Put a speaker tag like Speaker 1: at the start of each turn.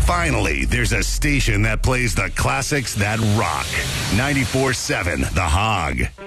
Speaker 1: Finally, there's a station that plays the classics that rock. 94.7 The Hog.